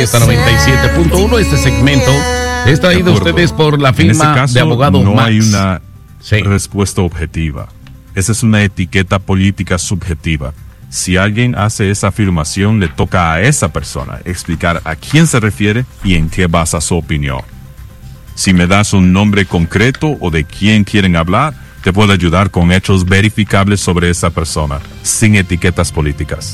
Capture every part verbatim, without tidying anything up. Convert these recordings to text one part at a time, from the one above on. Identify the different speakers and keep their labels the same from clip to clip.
Speaker 1: Esta noventa y siete punto uno, este segmento es traído a ustedes por la firma
Speaker 2: en caso,
Speaker 1: de abogado
Speaker 2: no
Speaker 1: Max.
Speaker 2: hay una
Speaker 1: sí.
Speaker 2: respuesta objetiva. Esa es una etiqueta política subjetiva. Si alguien hace esa afirmación, le toca a esa persona explicar a quién se refiere y en qué basa su opinión. Si me das un nombre concreto o de quién quieren hablar, te puedo ayudar con hechos verificables sobre esa persona, sin etiquetas políticas.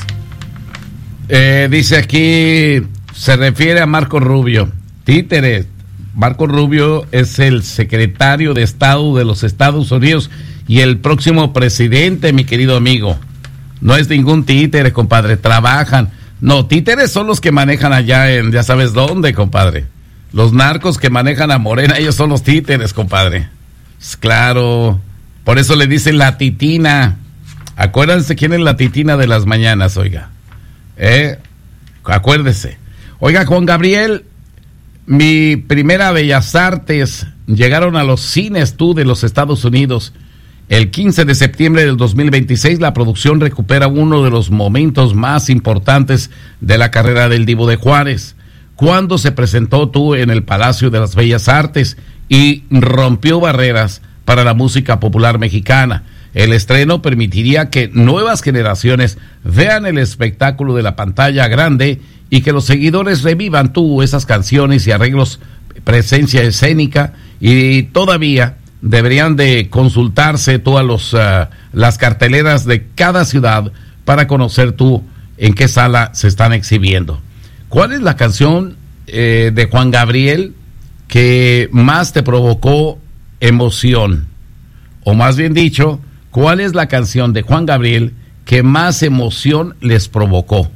Speaker 1: Eh, dice aquí, se refiere a Marco Rubio. Títeres. Marco Rubio es el secretario de Estado de los Estados Unidos y el próximo presidente, mi querido amigo. No es ningún títere, compadre. Trabajan. No, títeres son los que manejan allá en, ya sabes dónde, compadre. Los narcos que manejan a Morena, ellos son los títeres, compadre. Pues claro. Por eso le dicen la titina. Acuérdense quién es la titina de las mañanas, oiga. Eh, acuérdese. Oiga, Juan Gabriel, mi primera Bellas Artes llegaron a los cines tú de los Estados Unidos. El quince de septiembre del dos mil veintiséis, la producción recupera uno de los momentos más importantes de la carrera del Divo de Juárez, cuando se presentó tú en el Palacio de las Bellas Artes y rompió barreras para la música popular mexicana. El estreno permitiría que nuevas generaciones vean el espectáculo de la pantalla grande y que los seguidores revivan tú esas canciones y arreglos, presencia escénica, y todavía deberían de consultarse todas los, uh, las carteleras de cada ciudad para conocer tú en qué sala se están exhibiendo. ¿Cuál es la canción eh, de Juan Gabriel que más te provocó emoción? O más bien dicho, ¿cuál es la canción de Juan Gabriel que más emoción les provocó?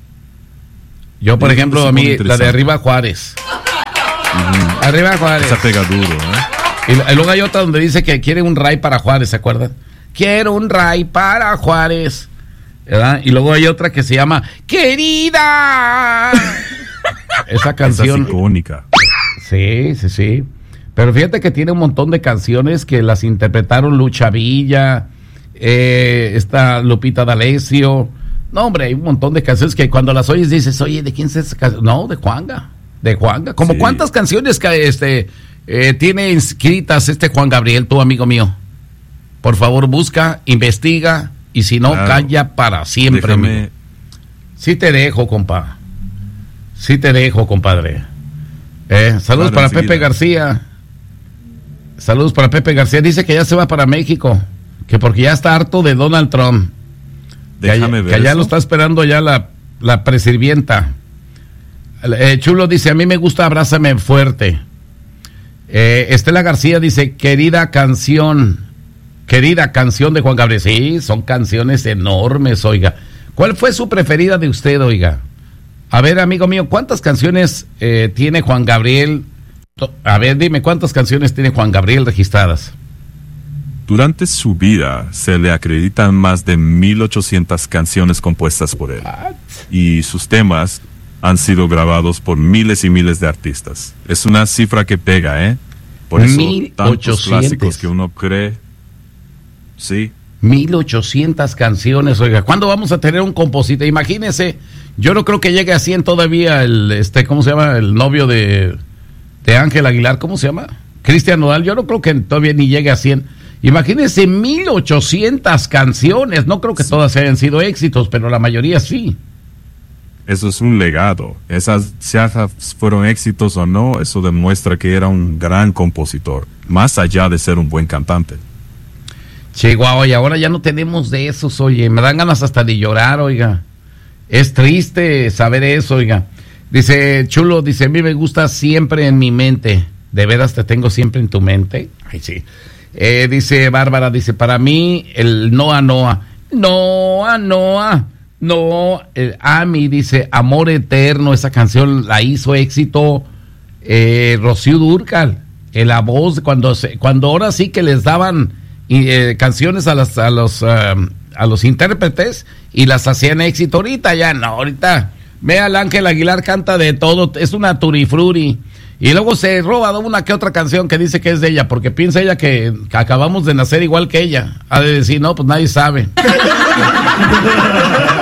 Speaker 1: Yo, por ejemplo, a mí, la de Arriba Juárez. Uh-huh. Arriba Juárez.
Speaker 2: Esa pega duro, ¿eh?
Speaker 1: Y luego hay otra donde dice que quiere un ray para Juárez, ¿se acuerdan? Quiero un ray para Juárez, ¿verdad? Y luego hay otra que se llama Querida. Esa canción.
Speaker 2: Esa es icónica.
Speaker 1: Sí, sí, sí. Pero fíjate que tiene un montón de canciones que las interpretaron Lucha Villa, eh, esta Lupita D'Alessio. No, hombre, hay un montón de canciones que cuando las oyes dices, oye, ¿de quién es esa canción? No, de Juanga, de Juanga. ¿Cómo sí. cuántas canciones que este... Eh, tiene inscritas este Juan Gabriel, tu amigo mío? Por favor, busca, investiga, y si no, claro. Calla para siempre. Déjame... Sí te dejo, compa. Sí te dejo, compadre. Eh, saludos claro, para enseguida. Pepe García. Saludos para Pepe García. Dice que ya se va para México, que porque ya está harto de Donald Trump.
Speaker 2: Déjame
Speaker 1: que,
Speaker 2: ver.
Speaker 1: Que allá
Speaker 2: eso.
Speaker 1: lo está esperando ya la, la presirvienta. Eh, Chulo dice, a mí me gusta Abrázame Fuerte. Eh, Estela García dice, querida canción, querida canción de Juan Gabriel. Sí, son canciones enormes, oiga. ¿Cuál fue su preferida de usted, oiga? A ver, amigo mío, ¿cuántas canciones eh, tiene Juan Gabriel? A ver, dime, ¿cuántas canciones tiene Juan Gabriel registradas?
Speaker 2: Durante su vida se le acreditan más de mil ochocientas canciones compuestas por él. What? Y sus temas han sido grabados por miles y miles de artistas. Es una cifra que pega, ¿eh? Por eso tantos clásicos que uno cree. Sí.
Speaker 1: mil ochocientas canciones, oiga. ¿Cuándo vamos a tener un compositor? Imagínese, yo no creo que llegue a cien todavía el, este, ¿cómo se llama? El novio de, de Ángel Aguilar, ¿cómo se llama? Cristian Nodal. Yo no creo que todavía ni llegue a cien. Imagínese mil ochocientas canciones. No creo que todas hayan sido éxitos, pero la mayoría sí.
Speaker 2: Eso es un legado. Esas, si fueron éxitos o no, eso demuestra que era un gran compositor, más allá de ser un buen cantante.
Speaker 1: Chihuahua, y ahora ya no tenemos de esos, oye, me dan ganas hasta de llorar, oiga. Es triste saber eso, oiga. Dice Chulo, dice, a mí me gusta Siempre en mi mente. ¿De veras te tengo siempre en tu mente? Ay, sí. Eh, dice Bárbara, dice, para mí el Noa Noa. Noa Noa. No, el Ami dice, Amor Eterno, esa canción la hizo éxito eh, Rocío Dúrcal, en la voz, cuando se, cuando ahora sí que les daban eh, canciones a, las, a, los, uh, a los intérpretes y las hacían éxito. Ahorita ya no, ahorita, vea, el Ángel Aguilar canta de todo, es una turifruri. Y luego se roba una que otra canción que dice que es de ella, porque piensa ella que, que acabamos de nacer igual que ella. Ha de decir, no, pues nadie sabe.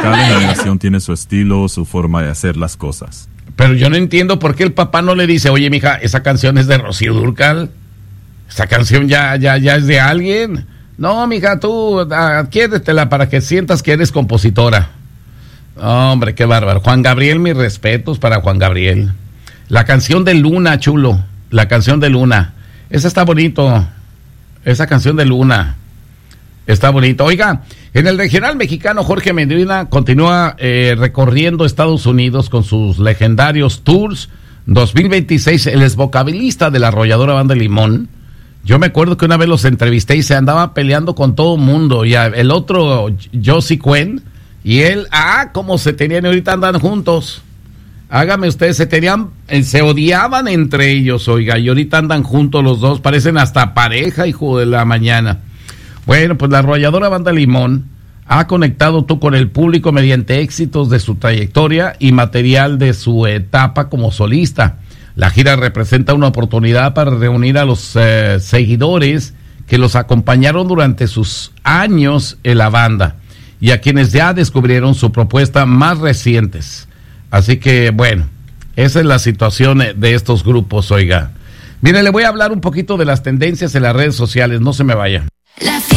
Speaker 2: Cada generación tiene su estilo, su forma de hacer las cosas.
Speaker 1: Pero yo no entiendo por qué el papá no le dice, oye, mija, esa canción es de Rocío Dúrcal. Esa canción ya, ya, ya es de alguien. No, mija, tú adquiéretela para que sientas que eres compositora. Hombre, qué bárbaro. Juan Gabriel, mis respetos para Juan Gabriel. La canción de Luna, chulo. La canción de Luna. Esa está bonito. Esa canción de Luna. Está bonito. Oiga, en el regional mexicano, Jorge Medina continúa eh, recorriendo Estados Unidos con sus legendarios tours dos mil veintiséis. Él es vocalista de la arrolladora Banda Limón. Yo me acuerdo que una vez los entrevisté y se andaba peleando con todo el mundo. Y el otro, Josie Cuen, y él, ah, cómo se tenían, y ahorita andan juntos. Hágame ustedes, se tenían, se odiaban entre ellos, oiga, y ahorita andan juntos los dos, parecen hasta pareja, hijo de la mañana. Bueno, pues la arrolladora Banda Limón ha conectado tú con el público mediante éxitos de su trayectoria y material de su etapa como solista. La gira representa una oportunidad para reunir a los eh, seguidores que los acompañaron durante sus años en la banda y a quienes ya descubrieron su propuesta más recientes. Así que, bueno, esa es la situación de estos grupos, oiga. Mire, le voy a hablar un poquito de las tendencias en las redes sociales, no se me vaya.